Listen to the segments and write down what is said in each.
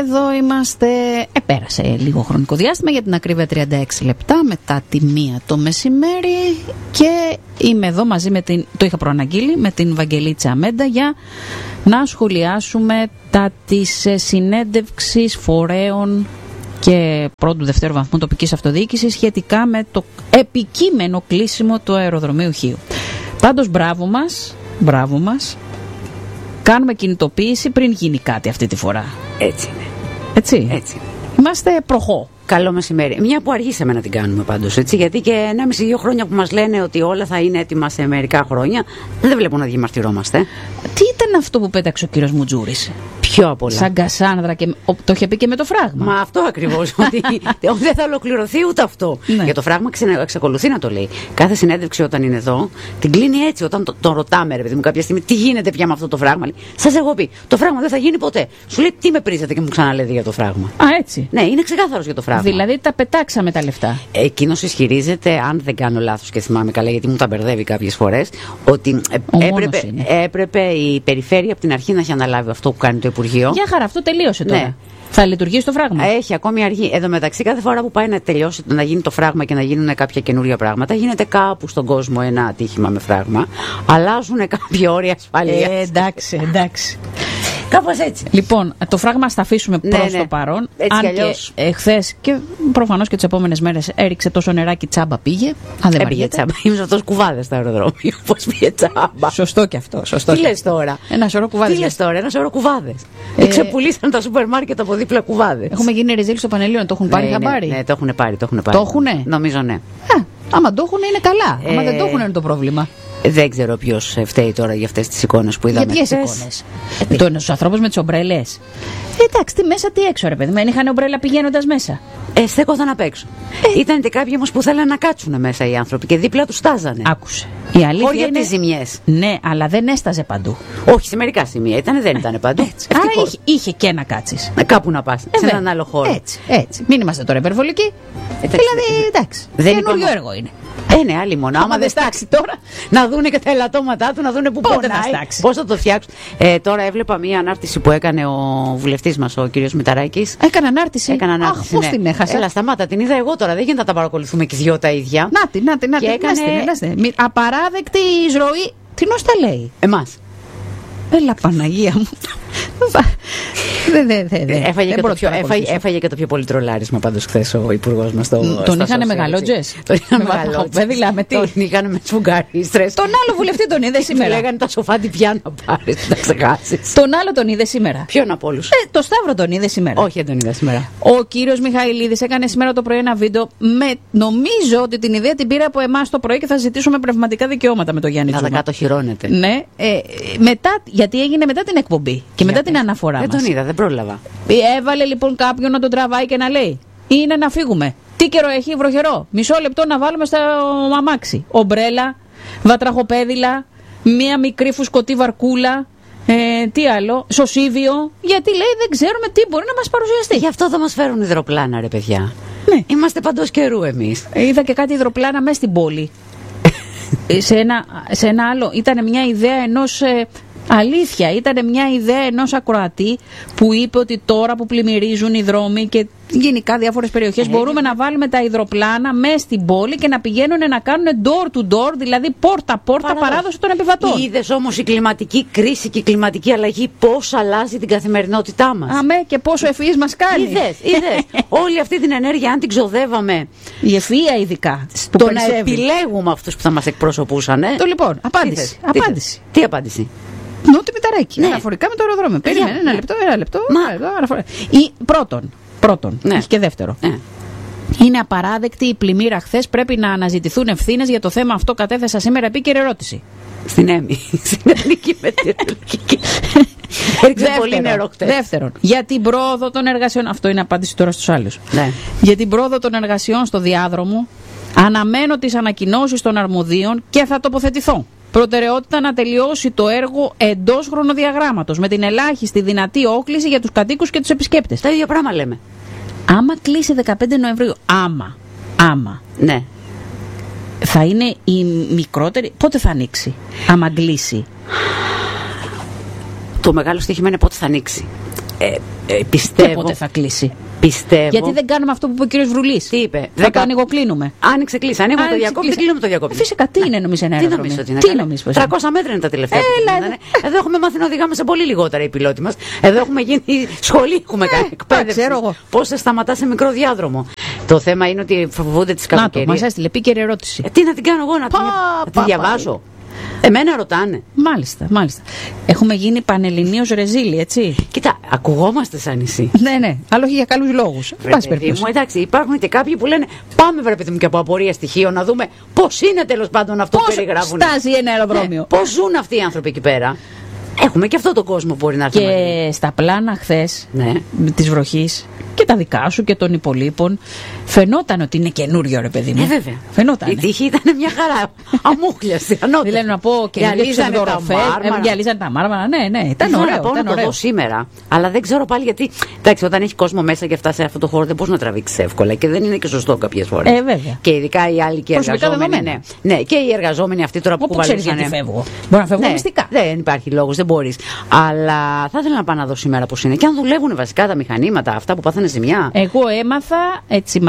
εδώ είμαστε. Πέρασε λίγο χρονικό διάστημα, για την ακρίβεια 36 λεπτά μετά τη 1 το μεσημέρι, και είμαι εδώ μαζί με την, το είχα προαναγγείλει, με την Βαγγελίτσα Αμέντα για να σχολιάσουμε τα της συνέντευξης φορέων και πρώτου δευτέρου βαθμού τοπικής αυτοδιοίκησης σχετικά με το επικείμενο κλείσιμο του αεροδρομίου Χίου. Πάντως μπράβο μας. Κάνουμε κινητοποίηση πριν γίνει κάτι αυτή τη φορά. Έτσι είναι. Έτσι. Είμαστε προχώ. Καλό μεσημέρι. Μια που αργήσαμε να την κάνουμε πάντως, έτσι, γιατί και 1,5-2 χρόνια που μας λένε ότι όλα θα είναι έτοιμα σε μερικά χρόνια, δεν βλέπω να διαμαρτυρόμαστε. Τι ήταν αυτό που πέταξε ο κύριος Μουτζούρης? Πιο απ' όλα. Σαν Κασάνδρα, και το είχε πει και με το φράγμα. Μα αυτό ακριβώς. Ότι δεν θα ολοκληρωθεί ούτε αυτό. Ναι. Για το φράγμα εξακολουθεί να το λέει. Κάθε συνέντευξη όταν είναι εδώ, την κλείνει έτσι. Όταν τον ρωτάμε, ρε παιδί μου, κάποια στιγμή, τι γίνεται πια με αυτό το φράγμα. Σας έχω πει, το φράγμα δεν θα γίνει ποτέ. Σου λέει, τι με πρίζετε και μου ξαναλέτε για το φράγμα. Α, έτσι. Ναι, είναι ξεκάθαρος για το φράγμα. Δηλαδή τα πετάξαμε τα λεφτά. Εκείνος ισχυρίζεται, αν δεν κάνω λάθος και θυμάμαι καλά, γιατί μου τα μπερδεύει κάποιες φορές, ότι έπρεπε η περιφέρεια από την αρχή να έχει αναλάβει αυτό που κάνει το Υπουργείο. Για χαρά, αυτό τελείωσε τώρα. Ναι. Θα λειτουργήσει το φράγμα. Έχει ακόμη αργή. Εδώ μεταξύ, κάθε φορά που πάει να τελειώσει, να γίνει το φράγμα και να γίνουν κάποια καινούρια πράγματα, γίνεται κάπου στον κόσμο ένα ατύχημα με φράγμα. Αλλάζουν κάποια όρια ασφαλείας. Εντάξει. Κάπως έτσι. Λοιπόν, το φράγμα θα αφήσουμε προς το παρόν. Έτσι αν και χθες και προφανώς και τις επόμενες μέρες έριξε τόσο νεράκι, τσάμπα πήγε. Αν δεν πήγε τσάμπα. Είμαι αυτός κουβάδες στο αεροδρόμιο. Πώς πήγε τσάμπα. Σωστό και αυτό. Τι λες τώρα? Ένα σωρό κουβάδες. Τι λες τώρα? Ένα σωρό κουβάδες. Ξεπουλήσαν τα σούπερ μάρκετ από δίπλα κουβάδες. Έχουμε γίνει ρεζίλ στο Πανελλήνιο. Το έχουν πάρει χαμπάρι? Ναι, το έχουν πάρει. Το έχουνε? Νομίζω ναι. Άμα το έχουν είναι καλά. Άμα δεν το έχουν είναι το πρόβλημα. Δεν ξέρω ποιος φταίει τώρα για αυτές τις εικόνες που είδαμε. Για ποιες εικόνες? Τους ανθρώπους με τις ομπρέλες. Εντάξει, τι μέσα, τι έξω, ρε παιδί. Μεν είχαν ομπρέλα πηγαίνοντας μέσα. Στέκονταν απ' έξω. Ήταν και κάποιοι όμως που θέλανε να κάτσουν μέσα οι άνθρωποι και δίπλα τους στάζανε. Άκουσε. Η αλήθεια είναι. τις ζημιές. Ναι, αλλά δεν έσταζε παντού. Όχι, σε μερικά σημεία δεν ήταν παντού. Άρα είχε και να κάτσεις. Κάπου να πας. Σε έναν άλλο χώρο. Έτσι. Μην είμαστε τώρα υπερβολικοί. Δηλαδή, εντάξει. Καινούριο έργο είναι. Ναι, άλλη μόνο. Άμα δεν στάξει τώρα, να δούνε και τα ελαττώματά του, να δούνε που πονάει. Πώς θα το φτιάξουν. Τώρα έβλεπα μία ανάρτηση που έκανε ο βουλευτής μας, ο κύριος Μηταράκης. Έκανε ανάρτηση. Αχ, πώς την έχασα. Έλα, σταμάτα, την είδα εγώ τώρα. Δεν γίνεται να τα παρακολουθούμε και δυο τα ίδια. Να την. Απαράδεκτη εισρωή. Τι νος τα λέει? Εμάς. Έλα, Παναγία μου. Έφαγε και το πιο πολύ τρολάρισμα πάντως χθες ο υπουργός μας. Τον είχανε μεγαλότζες? Τον είχανε μεγαλότζες. Τον είχανε με σφουγγαρίστρες. Τον άλλο βουλευτή τον είδε σήμερα? Λέγανε τα σοφά τι πια να πάρεις, να ξεχάσεις. Τον άλλο τον είδε σήμερα? Ποιον από όλους? Το Σταύρο τον είδε σήμερα? Όχι, δεν τον είδα σήμερα. Ο κύριος Μιχαηλίδης έκανε σήμερα το πρωί ένα βίντεο. Νομίζω ότι την ιδέα την πήρε από εμάς το πρωί και θα ζητήσουμε πνευματικά δικαιώματα με το Γιάννη Τσούμα. Να τα κατοχυρώνεται. Ναι, γιατί έγινε μετά την εκπομπή και μετά την αναφορά μας. Δεν τον είδα, δεν πρόλαβα. Έβαλε λοιπόν κάποιον να τον τραβάει και να λέει: είναι να φύγουμε. Τι καιρό έχει, βροχερό. Μισό λεπτό να βάλουμε στο αμάξι. Ομπρέλα, βατραχοπέδιλα, μία μικρή φουσκωτή βαρκούλα. Τι άλλο, σωσίβιο. Γιατί λέει δεν ξέρουμε τι μπορεί να μας παρουσιαστεί. Γι' αυτό θα μας φέρουν υδροπλάνα, ρε παιδιά. Ναι. Είμαστε παντός καιρού εμείς. Είδα και κάτι υδροπλάνα μέσα στην πόλη. σε ένα άλλο. Ήταν μια ιδέα ενός. Αλήθεια, ήταν μια ιδέα ενός ακροατή που είπε ότι τώρα που πλημμυρίζουν οι δρόμοι και γενικά διάφορες περιοχές μπορούμε να βάλουμε τα υδροπλάνα μέσα στην πόλη και να πηγαίνουν να κάνουν door to door, δηλαδή πόρτα-πόρτα παράδοση των επιβατών. Είδες όμως η κλιματική κρίση και η κλιματική αλλαγή πώς αλλάζει την καθημερινότητά μας. Αμέ, και πόσο ευφυής μας κάνει. Είδες. Όλη αυτή την ενέργεια, αν την ξοδεύαμε. Η ευφυΐα ειδικά. Το να επιλέγουμε αυτούς που θα μας εκπροσωπούσαν. Το λοιπόν, απάντηση. Τι απάντηση? Νότι Μηταράκη. Αναφορικά με το αεροδρόμιο. Περίμενε ένα λεπτό. Πρώτον. Έχει και δεύτερο. Είναι απαράδεκτη η πλημμύρα χθες. Πρέπει να αναζητηθούν ευθύνες για το θέμα αυτό. Κατέθεσα σήμερα επίκαιρη ερώτηση. Στην Έμι. Στην Ελληνική Μετεωρολογική. Έριξε πολύ νερό χθες. Δεύτερον, για την πρόοδο των εργασιών. Αυτό είναι απάντηση τώρα στους άλλους. Ναι. Για την πρόοδο των εργασιών στο διάδρομο. Αναμένω τις ανακοινώσεις των αρμοδίων και θα τοποθετηθώ. Προτεραιότητα να τελειώσει το έργο εντός χρονοδιαγράμματος, με την ελάχιστη δυνατή όκληση για τους κατοίκους και τους επισκέπτες. Τα ίδια πράγμα λέμε. Άμα κλείσει 15 Νοεμβρίου, άμα. Ναι. Θα είναι η μικρότερη. Πότε θα ανοίξει, άμα κλείσει? Το μεγάλο στοίχημα είναι πότε θα ανοίξει. Πιστεύω. Και πότε θα κλείσει. Πιστεύω. Γιατί δεν κάνουμε αυτό που είπε ο κύριος Βρουλής. Τι είπε? Θα το ανοιγοκλίνουμε. Άνοιξε, κλείσει. Ανοίγουμε το διακόπτη, κλείνουμε το διακόπτη. Φυσικά, τι είναι νομίζω ένα αεροδρόμιο? Τι νομίζεις ότι είναι? Τι νομίζεις πως 300 μέτρα είναι τα τελευταία. Εδώ έχουμε μάθει να οδηγάμε σε πολύ λιγότερα οι πιλότοι μας. Εδώ έχουμε γίνει σχολή, έχουμε κάνει εκπαίδευση. Πώς θα σταματά σε μικρό διάδρομο. Το θέμα είναι ότι φοβούνται τις κακοκαιρίες. Να το, μας έστειλε επίκαιρη ερώτηση. Τι να την κάνω εγώ, να τη διαβάσω? Εμένα ρωτάνε. Μάλιστα. Έχουμε γίνει πανελληνίως ρεζίλοι, έτσι. Κοίτα, ακουγόμαστε σαν νησί. Ναι, αλλά όχι για καλούς λόγους. Εντάξει, υπάρχουν και κάποιοι που λένε πάμε, βρε παιδί μου, και από απορία στοιχείων να δούμε πώς είναι τέλος πάντων αυτό που περιγράφουν. Πώς στάζει ένα αεροδρόμιο. Πώς ζουν αυτοί οι άνθρωποι εκεί πέρα. Έχουμε και αυτό το κόσμο που μπορεί να έρθει. Και στα πλάνα χθες της βροχής και τα δικά σου και των υπολείπων φαινόταν ότι είναι καινούριο, ρε παιδί μου. Βέβαια. Φαινόταν. Η τύχη ήταν μια χαρά. Αμούχλιαστη. Δηλαδή να πω και γυαλίζανε τα μάρμαρα. Ναι, ήταν ωραίο. Ήταν ωραίο. Το δω σήμερα. Αλλά δεν ξέρω πάλι γιατί. Εντάξει, όταν έχει κόσμο μέσα και αυτά σε αυτό το χώρο δεν μπορεί να τραβήξει εύκολα και δεν είναι και σωστό κάποιες φορές. Βέβαια. Και ειδικά οι άλλοι και οι εργαζόμενοι. Ναι, και οι εργαζόμενοι αυτοί τώρα που κουβαλούσαν. Μπορεί να φεύγω μυστικά. Δεν υπάρχει λόγος, δεν μπορείς. Αλλά θα ήθελα να πάω να δω σήμερα πώς είναι. Και αν δουλεύουν βασικά τα μηχανήματα, αυτά που πάθανε ζημιά. Εγώ έμαθα, έτσι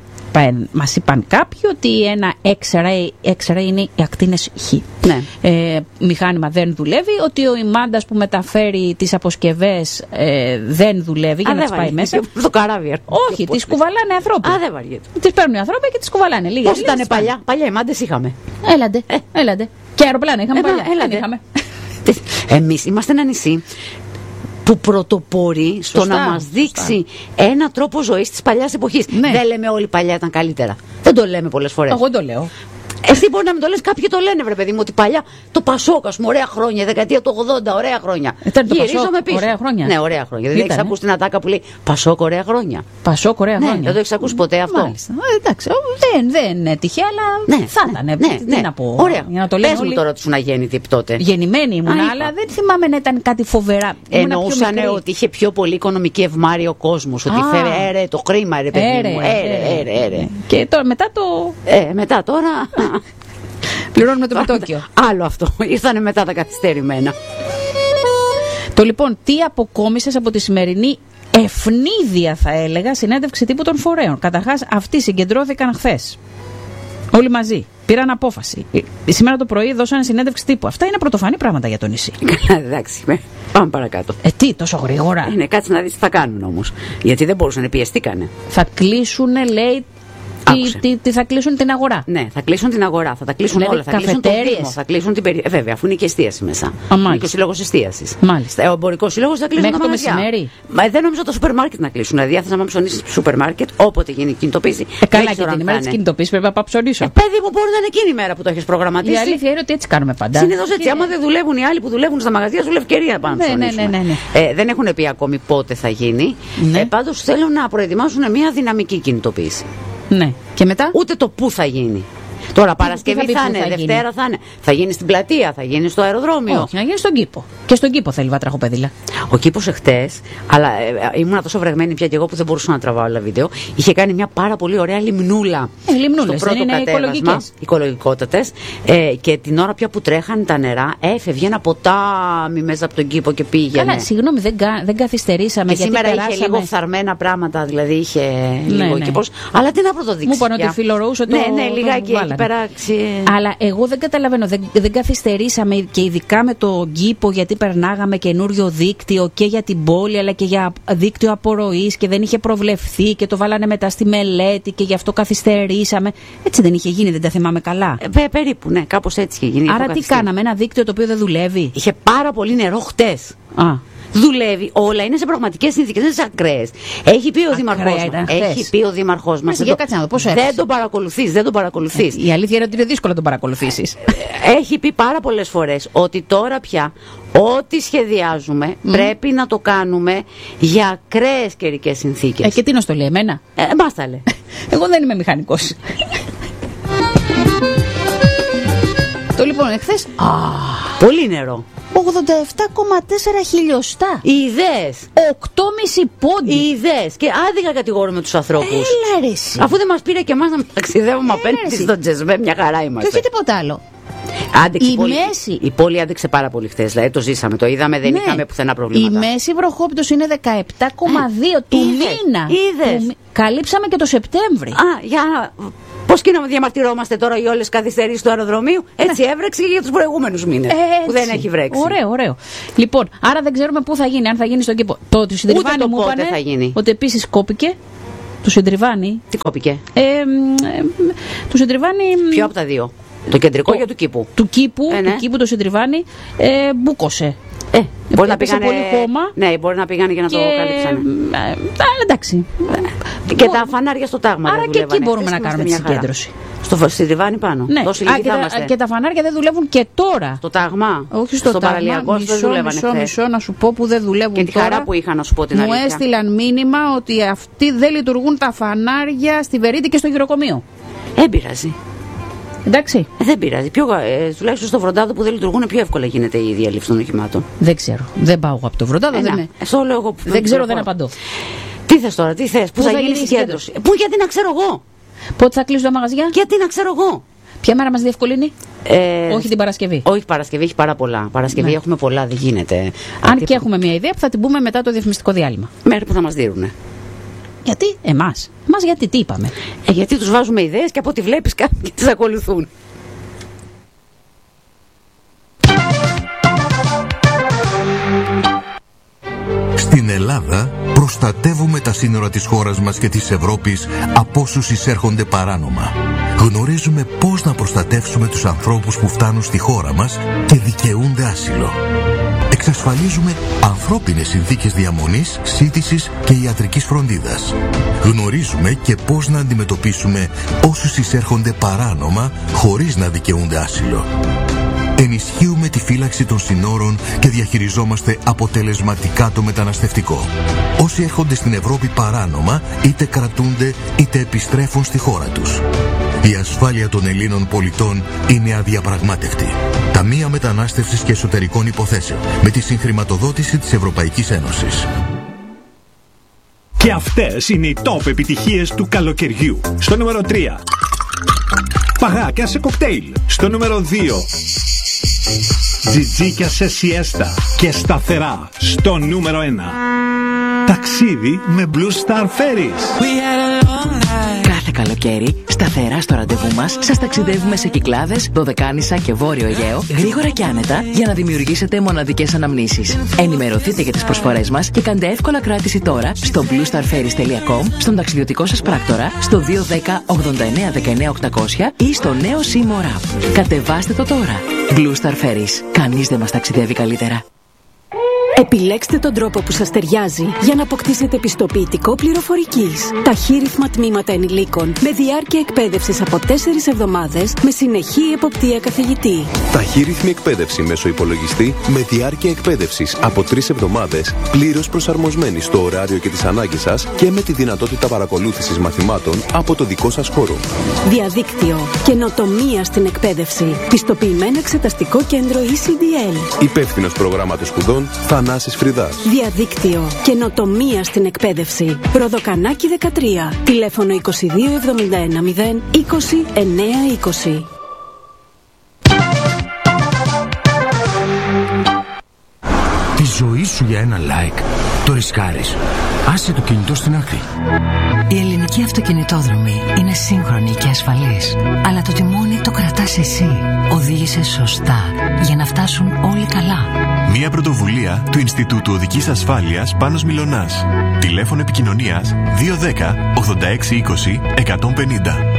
μας είπαν κάποιοι, ότι ένα X-ray είναι οι ακτίνες Χ. Ναι. Μηχάνημα δεν δουλεύει, ο ημάντας που μεταφέρει τις αποσκευές δεν δουλεύει για να τις πάει μέσα. Το καράβι. Όχι, τις κουβαλάνε ανθρώποι. Δεν βαριέται. Τις παίρνουν οι ανθρώποι και τις κουβαλάνε. Πώς ήταν παλιά? Παλιά ημάντες είχαμε. Έλαντε. Και αεροπλάνα είχαμε παλιά. Εμείς είμαστε ένα νησί που πρωτοπορεί στο να μας δείξει ένα τρόπο ζωής της παλιάς εποχής. Δεν λέμε όλοι παλιά ήταν καλύτερα. Δεν το λέμε πολλές φορές. Εγώ το λέω. Εσύ μπορεί να μην το λες, κάποιοι το λένε, βρε παιδί μου, ότι παλιά το Πασόκ, ας πούμε, ωραία χρόνια, δεκαετία του 80, ωραία χρόνια. Γυρίζομαι πίσω. Ωραία χρόνια. Ναι, ωραία χρόνια. Δεν έχεις ακούσει την ατάκα που λέει Πασόκ, ωραία χρόνια? Πασόκ, ωραία χρόνια. Δεν το έχεις ακούσει ποτέ αυτό? Μάλιστα. Εντάξει, δεν είναι τυχαία, αλλά θα ήταν. Τι να πω. Ωραία. Πες μου τώρα ότι ήσουν αγέννητη τότε. Γεννημένη ήμουν, αλλά δεν θυμάμαι να ήταν κάτι φοβερά. Εννοούσαν ότι είχε πιο πολύ οικονομική ευμάρεια ο κόσμος. Ότι φέρε το χρήμα, ρε παιδί μου. Και μετά το. Μετά τώρα. Πληρώνουμε το επιτόκιο. Άλλο αυτό. Ήρθανε μετά τα καθυστερημένα. Το λοιπόν, τι αποκόμισες από τη σημερινή ευνίδια, θα έλεγα, συνέντευξη τύπου των φορέων? Καταρχάς, αυτοί συγκεντρώθηκαν χθες. Όλοι μαζί. Πήραν απόφαση. Σήμερα το πρωί δώσανε συνέντευξη τύπου. Αυτά είναι πρωτοφανή πράγματα για το νησί. Καλά, εντάξει. Πάμε παρακάτω. Τι, τόσο γρήγορα? Κάτσε να δεις τι θα κάνουν όμως. Γιατί δεν μπορούσαν, πιεστήκανε. Θα κλείσουν, λέει. Τι θα κλείσουν την αγορά? Ναι, θα κλείσουν την αγορά, θα τα κλείσουν όλα. Θα κλείσουν το Δήμο, θα κλείσουν την περιοχή. Βέβαια, αφού είναι και εστίαση μέσα. Είναι και ο σύλλογος εστίασης. Μάλιστα. Ο εμπορικός σύλλογος θα κλείσουν μέχρι το μεσημέρι. Δεν νομίζω το σούπερ μάρκετ να κλείσουν. Δηλαδή, θα ψωνίσει σούπερ μάρκετ όποτε γίνει κινητοποίηση. Καλά, και την ημέρα τη κινητοποίηση πρέπει να ψωνίσω. Παιδί μου, μπορεί να είναι εκείνη η μέρα που το έχει προγραμματίσει. Η αλήθεια είναι ότι έτσι κάνουμε πάντα. Συνήθως έτσι. Άμα δεν δουλεύουν οι άλλοι που δουλεύουν στα μαγαζιά, σου λέει ευκαιρία πάνω. Δεν έχουν πει ακόμη πότε θα γίνει. Πάντως θέλουν να προετοιμάσουν μια δυναμική κινητοποίηση. Ναι. Και μετά? Ούτε το πού θα γίνει. Τώρα Παρασκευή θα είναι, Δευτέρα θα είναι. Θα γίνει στην πλατεία, θα γίνει στο αεροδρόμιο. Όχι, να γίνει στον κήπο. Και στον κήπο θέλει βατραχοπέδιλα. Ο κήπος εχθές, αλλά ήμουν τόσο βρεγμένη πια και εγώ που δεν μπορούσα να τραβάω άλλα βίντεο. Είχε κάνει μια πάρα πολύ ωραία λιμνούλα. Λιμνούλες, δεν είναι οικολογικές. Οικολογικότατες. Και την ώρα πια που τρέχανε τα νερά, έφευγε ένα ποτάμι μέσα από τον κήπο και πήγαινε. Καλά, συγγνώμη, δεν καθυστερήσαμε. Και σήμερα είχε λίγο φθαρμένα πράγματα, δηλαδή είχε λίγο κήπος. Αλλά τι να πρωτοδείξει. Μου είπαν ότι φιλορωούσε το. Ναι, λιγάκι εκεί πέρα. Αλλά εγώ δεν καταλαβαίνω, δεν καθυστερήσαμε και ειδικά με το κήπο, γιατί περνάγαμε καινούριο δίκτυο και για την πόλη αλλά και για δίκτυο απορροής και δεν είχε προβλεφθεί και το βάλανε μετά στη μελέτη και γι' αυτό καθυστερήσαμε. Έτσι δεν είχε γίνει, δεν τα θυμάμαι καλά? Περίπου, ναι, κάπως έτσι είχε γίνει. Άρα τι κάναμε, ένα δίκτυο το οποίο δεν δουλεύει? Είχε πάρα πολύ νερό χτες. Δουλεύει, όλα είναι σε πραγματικές συνθήκες, δεν είναι σε ακραίες. Έχει πει ο δήμαρχός μας. Δεν τον παρακολουθείς. Η αλήθεια είναι ότι είναι δύσκολο να τον παρακολουθήσεις. Έχει πει πάρα πολλές φορές ότι τώρα πια ό,τι σχεδιάζουμε πρέπει να το κάνουμε για ακραίες καιρικές συνθήκες. Και τι να στο λέει εμένα? Μας τα λέει. Εγώ δεν είμαι μηχανικός. Το λοιπόν εχθές. Πολύ νερό. 87,4 χιλιοστά. Οι ιδέες. 8,5 πόντι. Οι ιδέες. Και άδικα κατηγορούμε τους ανθρώπους. Έλα ρε εσύ. Αφού δεν μας πήρε και εμάς να ταξιδεύουμε απέναντι στον Τζεσβέ, μια χαρά είμαστε. Και όχι τίποτα άλλο. Άντεξε η πόλη άντεξε πάρα πολύ χθες. Δηλαδή το ζήσαμε, το είδαμε, δεν είχαμε πουθενά προβλήματα. Η μέση βροχόπτωση είναι 17,2 του μήνα. Είδες. Καλύψαμε και το Σεπτέμβρη. Πώς και να διαμαρτυρόμαστε τώρα για όλες τις καθυστερήσεις του αεροδρομίου. Έτσι έβρεξε και για τους προηγούμενους μήνες που δεν έχει βρέξει. Ωραίο. Λοιπόν, άρα δεν ξέρουμε πού θα γίνει, αν θα γίνει στον κήπο. Το Συντριβάνι μου είπανε ότι επίσης κόπηκε. Του Συντριβάνι. Τι κόπηκε? Του Συντριβάνι. Ποιο από τα δύο? Το κεντρικό για του κήπου? Του κήπου το Συντριβάνι μπούκωσε. Μπορεί να πήγανε πολύ χώμα. Ναι, μπορεί να πήγανε και να το κάλυψαν. Εντάξει. Και τα φανάρια στο τάγμα. Άρα και εκεί μπορούμε να κάνουμε τη συγκέντρωση. Στο Συντριβάνι πάνω. Ναι. Και τα φανάρια δεν δουλεύουν και τώρα. Στο τάγμα. Όχι στο παραλιακό. Μισό να σου πω που δεν δουλεύουν και τώρα. Και τη χαρά που είχα να σου πω την αλήθεια. Μου έστειλαν μήνυμα ότι αυτοί δεν λειτουργούν τα φανάρια στη Βερίτη και στο γυροκομείο. Πειράζει. Εντάξει. Δεν πειράζει. Τουλάχιστον στο Βροντάδο που δεν λειτουργούν, πιο εύκολα γίνεται η διαλύση των οχημάτων. Δεν ξέρω. Δεν πάω από το Βροντάδο. Δεν ξέρω, δεν απαντώ. Τι θες τώρα, πού θα γίνει η συγκέντρωση? Πού, γιατί να ξέρω εγώ? Πότε θα κλείσουν τα μαγαζιά? Γιατί να ξέρω εγώ? Ποια μέρα μας διευκολύνει? Όχι την Παρασκευή. Όχι, Παρασκευή έχει πάρα πολλά. Παρασκευή έχουμε πολλά, δεν γίνεται. Αν και έχουμε μια ιδέα που θα την πούμε μετά το διαφημιστικό διάλειμμα. Μέρη που θα μας δίνουνε. Γιατί? Εμάς γιατί, τι είπαμε? Γιατί τους βάζουμε ιδέες και από ό,τι βλέπεις κάποιοι τις ακολουθούν. Στην Ελλάδα προστατεύουμε τα σύνορα της χώρας μας και της Ευρώπης από όσους εισέρχονται παράνομα. Γνωρίζουμε πώς να προστατεύσουμε τους ανθρώπους που φτάνουν στη χώρα μας και δικαιούνται άσυλο. Εξασφαλίζουμε ανθρώπινες συνθήκες διαμονής, σύντησης και ιατρικής φροντίδας. Γνωρίζουμε και πώς να αντιμετωπίσουμε όσους εισέρχονται παράνομα χωρίς να δικαιούνται άσυλο. Ενισχύουμε τη φύλαξη των συνόρων και διαχειριζόμαστε αποτελεσματικά το μεταναστευτικό. Όσοι έρχονται στην Ευρώπη παράνομα, είτε κρατούνται είτε επιστρέφουν στη χώρα τους. Η ασφάλεια των Ελλήνων πολιτών είναι αδιαπραγμάτευτη. Ταμεία Μετανάστευσης και Εσωτερικών Υποθέσεων, με τη συγχρηματοδότηση της Ευρωπαϊκής Ένωσης. Και αυτές είναι οι top επιτυχίες του καλοκαιριού. Στο νούμερο 3. Παγάκια σε κοκτέιλ. Στο νούμερο 2. Τζιτζίκια σε σιέστα και σταθερά. Στο νούμερο 1. Ταξίδι με Blue Star Ferries. Κάθε καλοκαίρι, σταθερά στο ραντεβού μας, σας ταξιδεύουμε σε Κυκλάδες, Δωδεκάνησα και Βόρειο Αιγαίο, γρήγορα και άνετα, για να δημιουργήσετε μοναδικές αναμνήσεις. Ενημερωθείτε για τις προσφορές μας και κάντε εύκολα κράτηση τώρα στο bluestarferries.com, στον ταξιδιωτικό σας πράκτορα, στο 210 89 19 800 ή στο νέο Seymour App. Κατεβάστε το τώρα. Blue Star Ferries. Κανείς δεν μας ταξιδεύει καλύτερα. Επιλέξτε τον τρόπο που σας ταιριάζει για να αποκτήσετε πιστοποιητικό πληροφορικής. Ταχύρυθμα τμήματα ενηλίκων με διάρκεια εκπαίδευσης από 4 εβδομάδες με συνεχή εποπτεία καθηγητή. Ταχύρυθμη εκπαίδευση μέσω υπολογιστή με διάρκεια εκπαίδευσης από 3 εβδομάδες, πλήρως προσαρμοσμένη στο ωράριο και τις ανάγκες σας και με τη δυνατότητα παρακολούθησης μαθημάτων από το δικό σας χώρο. Διαδίκτυο. Καινοτομία στην εκπαίδευση. Πιστοποιημένο εξεταστικό κέντρο ECDL. Υπεύθυνος προγράμματος σπουδών Θανάσης Φρυδάς. Διαδίκτυο. Καινοτομία στην εκπαίδευση. Ροδοκανάκι 13. Τηλέφωνο 22 71 0 20 9 20. Τη ζωή σου για ένα like το ρισκάρεις. Άσε το κινητό στην άκρη. Η ελληνική αυτοκινητόδρομη είναι σύγχρονη και ασφαλής. Αλλά το τιμόνι το κρατάς εσύ. Οδήγησε σωστά για να φτάσουν όλοι καλά. Μια πρωτοβουλία του Ινστιτούτου Οδικής Ασφάλειας Πάνος Μιλωνάς. Τηλέφωνο επικοινωνίας 210 86 20 150.